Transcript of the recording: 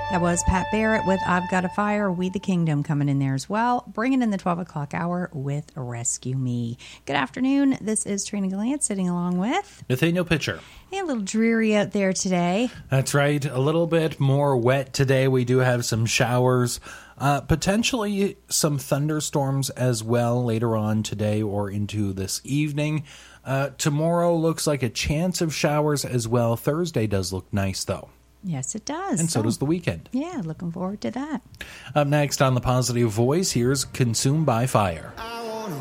That was Pat Barrett with I've Got a Fire, We the Kingdom coming in there as well. Bringing in the 12 o'clock hour with Rescue Me. Good afternoon. This is Trina Gallant sitting along with Nathaniel Pitcher. A little dreary out there today. That's right. A little bit more wet today. We do have some showers. Potentially some thunderstorms as well later on today or into this evening. Tomorrow looks like a chance of showers as well. Thursday does look nice, though. Yes, it does. And so does the weekend. Yeah, looking forward to that. Up next on The Positive Voice, here's Consumed by Fire.